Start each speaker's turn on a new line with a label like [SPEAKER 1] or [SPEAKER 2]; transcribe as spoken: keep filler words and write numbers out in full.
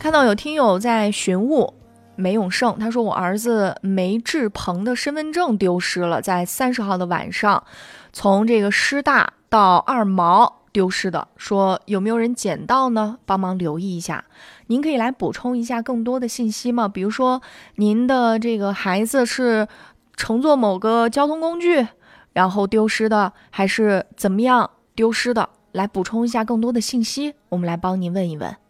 [SPEAKER 1] 看到有听友在询物梅永胜，他说我儿子梅志鹏的身份证丢失了，在三十号的晚上，从这个师大到二毛丢失的，说有没有人捡到呢？帮忙留意一下。您可以来补充一下更多的信息吗？比如说您的这个孩子是乘坐某个交通工具然后丢失的，还是怎么样丢失的？来补充一下更多的信息，我们来帮您问一问。